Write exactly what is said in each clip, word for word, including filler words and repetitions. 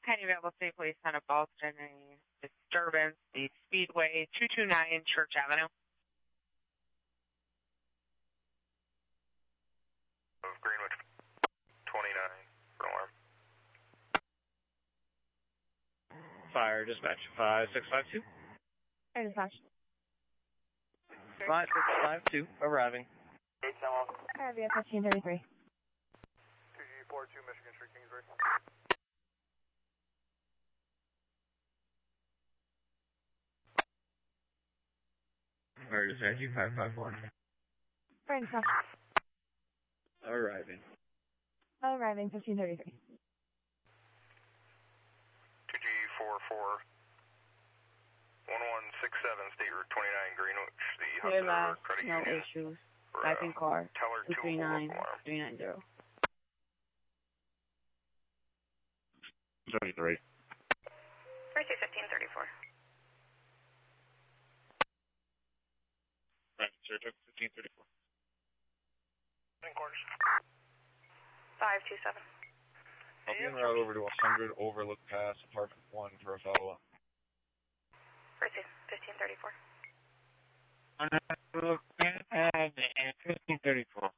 Penny available safely sent a Boston a disturbance, the Speedway, two two nine Church Avenue. Of Greenwich, twenty-nine, for alarm. Fire dispatch, five six five two. Fire dispatch. five six five two, arriving. R V F fifteen thirty-three. two G forty-two, Michigan Street, Kingsbury. Fire dispatch, five five one. Fire dispatch. Arriving. Arriving fifteen thirty-three. two G forty-four, one one six seven, State Route twenty-nine, Greenwich, the Clear Hunter last, Credit no Union. issues. For, Back in uh, car, Teller two three nine, alarm. three nine zero. thirty-three. thirty-two fifteen thirty-four. Right, Saratoga, fifteen thirty-four. Ten quarters. five two seven. I'll be en route over to one hundred Overlook Pass, apartment one for a follow-up. Proceed, fifteen thirty-four. fifteen thirty-four.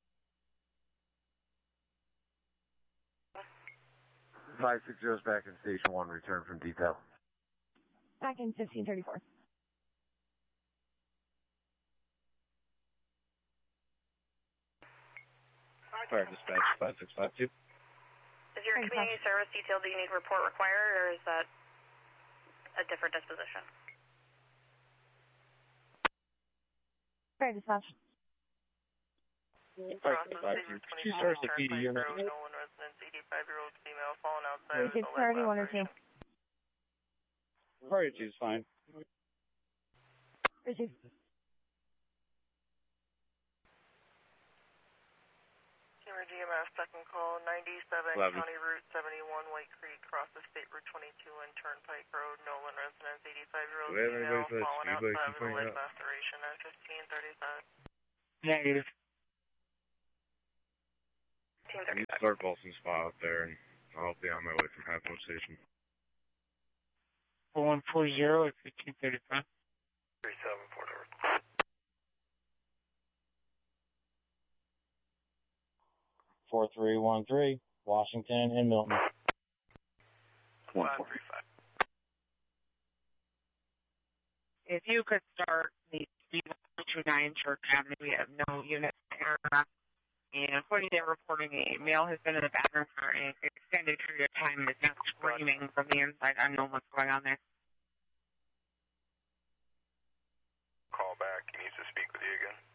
five six zero is back in Station one, return from detail. Back in fifteen thirty-four. Fire dispatch, five six five two. Is your community service detail that you need report required, or is that a different disposition? Fire dispatch. Fire dispatch, two stars to P D unit. Nolan residence, eighty-five-year-old female fallen outside. Six thirty, one or two. Fire two is fine. Receive. Timber G M S, second call, ninety-seven, eleven. County Route seventy-one, White Creek, cross the State Route twenty-two and Turnpike Road, Nolan residence, eighty-five-year-old Wait, female wait, wait, fallen Speedway, outside keep with a going leg up. laceration at fifteen thirty-five. Negative. fifteen I need to thirty-five. start Bolson's spot out there, and I'll be on my way from Half Moon Station. four one four zero at fifteen thirty-five. three seven four zero. four three one three, Washington and Milton. one three five. If you could start the Speedway two two nine Church Avenue, we have no units there. And according to their reporting, a male has been in the bathroom for an extended period of time and is now screaming from the inside. I don't know what's going on there. Call back. He needs to speak with you again.